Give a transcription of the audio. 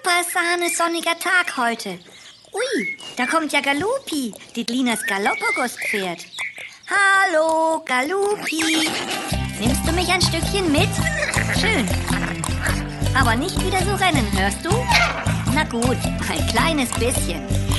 super sahne-sonniger Tag heute. Ui, da kommt ja Galupi, Ditlinas Galopagos-Pferd. Hallo, Galupi. Nimmst du mich ein Stückchen mit? Schön. Aber nicht wieder so rennen, hörst du? Na gut, ein kleines bisschen.